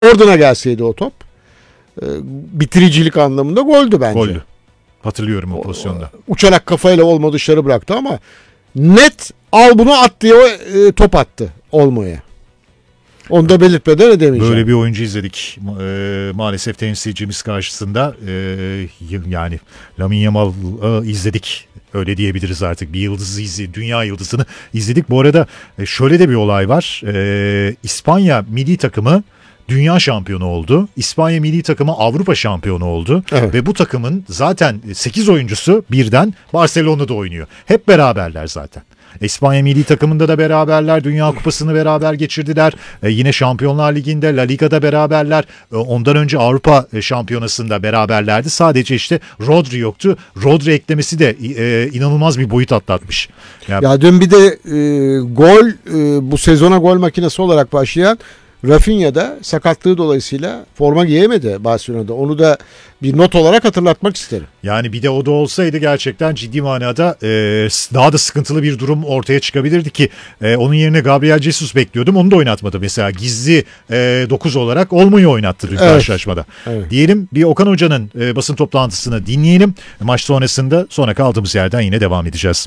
Jordan'a gelseydi o top bitiricilik anlamında goldü bence. Goldü. Hatırlıyorum o pozisyonda. Uçarak kafayla Olmo dışarı bıraktı ama net al bunu at diye top attı Olmo'ya. Onu da belirtmeden edemeyeceğim. Böyle bir oyuncu izledik maalesef temsilcimiz karşısında. Yani Lamine Yamal'ı izledik. Öyle diyebiliriz artık. Bir yıldızı dünya yıldızını izledik. Bu arada şöyle de bir olay var. İspanya milli takımı dünya şampiyonu oldu. İspanya milli takımı Avrupa şampiyonu oldu. Evet. Ve bu takımın zaten 8 oyuncusu birden Barcelona'da oynuyor. Hep beraberler zaten. İspanya milli takımında da beraberler. Dünya Kupası'nı beraber geçirdiler. Yine Şampiyonlar Ligi'nde, La Liga'da beraberler. Ondan önce Avrupa Şampiyonası'nda beraberlerdi. Sadece işte Rodri yoktu. Rodri eklemesi de inanılmaz bir boyut atlatmış. Ya dün bir de gol bu sezona gol makinesi olarak başlayan Rafinha da sakatlığı dolayısıyla forma giyemedi Barcelona'da. Onu da bir not olarak hatırlatmak isterim. Yani bir de o da olsaydı gerçekten ciddi manada daha da sıkıntılı bir durum ortaya çıkabilirdi ki onun yerine Gabriel Jesus bekliyordum. Onu da oynatmadı mesela. Gizli 9 olarak Olmo'yu oynattı dün karşılaşmada. Evet. Diyelim bir Okan Hoca'nın basın toplantısını dinleyelim. Maç sonrasında sonra kaldığımız yerden yine devam edeceğiz.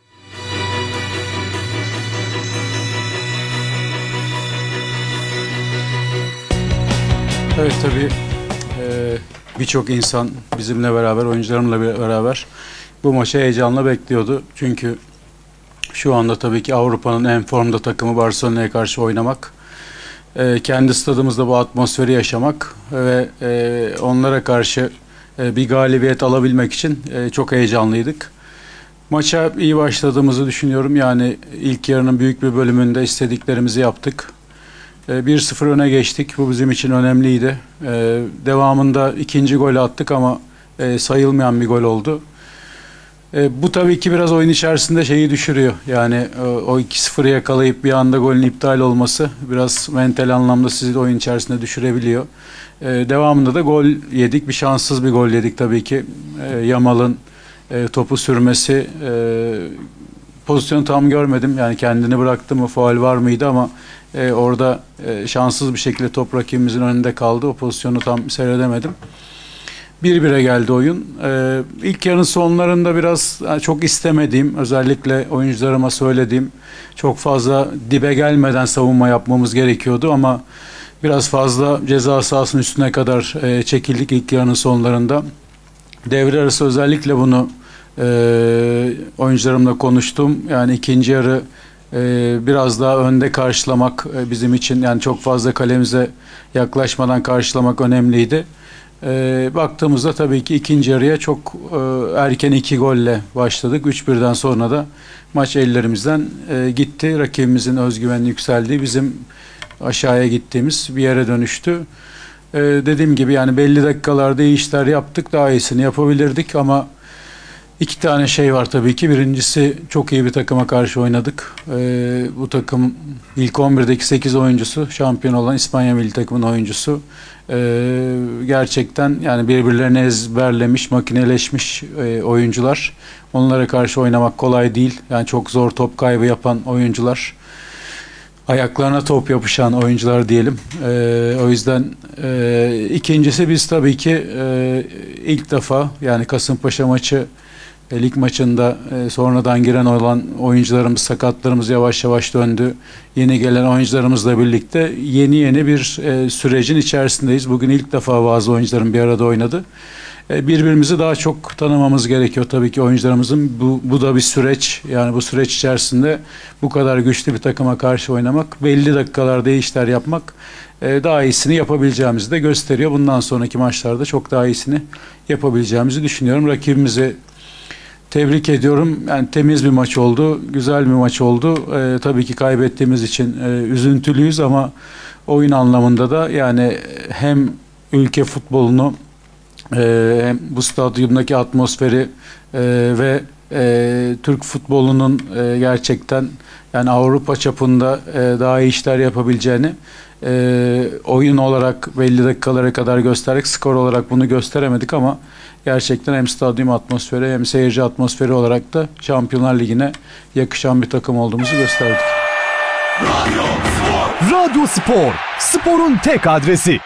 Evet tabii birçok insan bizimle beraber, oyuncularımla beraber bu maçı heyecanla bekliyordu. Çünkü şu anda tabii ki Avrupa'nın en formda takımı Barcelona'ya karşı oynamak, kendi stadımızda bu atmosferi yaşamak ve onlara karşı bir galibiyet alabilmek için çok heyecanlıydık. Maça iyi başladığımızı düşünüyorum. Yani ilk yarının büyük bir bölümünde istediklerimizi yaptık. 1-0 öne geçtik. Bu bizim için önemliydi. Devamında ikinci golü attık ama sayılmayan bir gol oldu. Bu tabii ki biraz oyun içerisinde şeyi düşürüyor. Yani o 2-0'ı yakalayıp bir anda golün iptal olması biraz mental anlamda sizi de oyun içerisinde düşürebiliyor. Devamında da gol yedik. Bir şanssız bir gol yedik tabii ki. Yamal'ın topu sürmesi, pozisyonu tam görmedim. Yani kendini bıraktı mı, faul var mıydı ama orada şanssız bir şekilde top rakibimizin önünde kaldı. O pozisyonu tam seyredemedim. 1-1'e geldi oyun. İlk yarının sonlarında biraz çok istemediğim, özellikle oyuncularıma söylediğim, çok fazla dibe gelmeden savunma yapmamız gerekiyordu ama biraz fazla ceza sahasının üstüne kadar çekildik ilk yarının sonlarında. Devre arası özellikle bunu oyuncularımla konuştum. Yani ikinci yarı biraz daha önde karşılamak bizim için, yani çok fazla kalemize yaklaşmadan karşılamak önemliydi. Baktığımızda tabii ki ikinci yarıya çok erken 2 golle başladık. 3-1'den sonra da maç ellerimizden gitti. Rakibimizin özgüveni yükseldi. Bizim aşağıya gittiğimiz bir yere dönüştü. Dediğim gibi yani belli dakikalarda iyi işler yaptık. Daha iyisini yapabilirdik ama İki tane şey var tabii ki. Birincisi, çok iyi bir takıma karşı oynadık. Bu takım ilk 11'deki 8 oyuncusu, şampiyon olan İspanya milli takımının oyuncusu. Gerçekten yani birbirlerini ezberlemiş, makineleşmiş oyuncular. Onlara karşı oynamak kolay değil. Yani çok zor top kaybı yapan oyuncular. Ayaklarına top yapışan oyuncular diyelim. O yüzden ikincisi, biz tabii ki ilk defa yani Kasımpaşa maçı, lig maçında sonradan giren olan oyuncularımız, sakatlarımız yavaş yavaş döndü. Yeni gelen oyuncularımızla birlikte yeni bir sürecin içerisindeyiz. Bugün ilk defa bazı oyuncuların bir arada oynadı. Birbirimizi daha çok tanımamız gerekiyor tabii ki oyuncularımızın. Bu da bir süreç. Yani bu süreç içerisinde bu kadar güçlü bir takıma karşı oynamak, belli dakikalarda iyi işler yapmak, daha iyisini yapabileceğimizi de gösteriyor. Bundan sonraki maçlarda çok daha iyisini yapabileceğimizi düşünüyorum. Rakibimizi tebrik ediyorum. Yani temiz bir maç oldu, güzel bir maç oldu. Tabii ki kaybettiğimiz için üzüntülüyüz ama oyun anlamında da yani hem ülke futbolunu, hem bu stadyumdaki atmosferi ve Türk futbolunun gerçekten yani Avrupa çapında daha iyi işler yapabileceğini oyun olarak belli dakikalara kadar gösterdik. Skor olarak bunu gösteremedik ama gerçekten hem stadyum atmosferi hem seyirci atmosferi olarak da Şampiyonlar Ligi'ne yakışan bir takım olduğumuzu gösterdik. Radyo Spor! Radyo Spor. Sporun tek adresi.